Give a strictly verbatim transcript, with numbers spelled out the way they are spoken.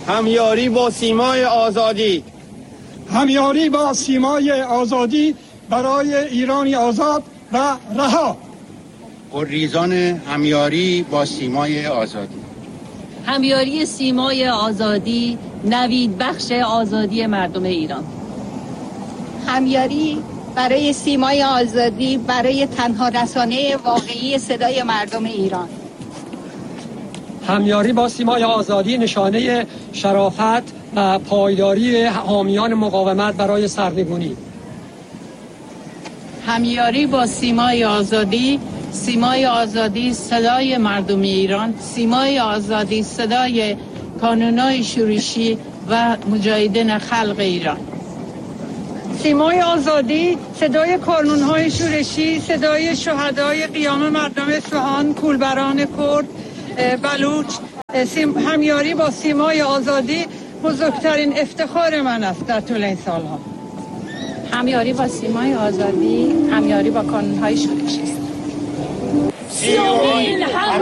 همیاری با سیمای آزادی. همیاری با سیمای آزادی برای ایرانی آزاد و رها. گریزان همیاری با سیمای آزادی. همیاری سیمای آزادی نوید بخش آزادی مردم ایران. همیاری برای سیمای آزادی برای تنها رسانه واقعی صدای مردم ایران. همیاری با سیمای آزادی نشانه شرافت و پایداری حامیان مقاومت برای سرنگونی. همیاری با سیمای آزادی، سیمای آزادی صدای مردم ایران، سیمای آزادی صدای کانونای شورشی و مجاهدین خلق ایران. سیمای آزادی صدای کانونهای شورشی، صدای شهدای قیام مردم اصفهان، کولبران کرد، بلوچ. همیاری با سیمای آزادی بزرگترین افتخار من است در طول این سالها. همیاری با سیمای آزادی، همیاری با کانونهای شورشی است.